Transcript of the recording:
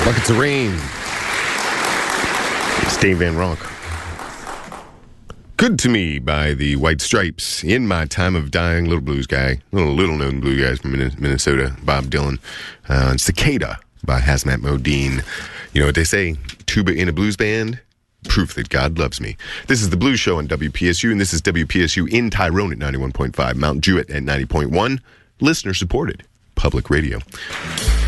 Buckets of Rain. It's Dave Van Ronk. Good to Me by the White Stripes. In My Time of Dying, little blues guy, little known blues guys from Minnesota, Bob Dylan. Cicada by Hazmat Modine. You know what they say? Tuba in a blues band? Proof that God loves me. This is the Blues Show on WPSU, and this is WPSU in Tyrone at 91.5, Mount Jewett at 90.1. Listener supported public radio.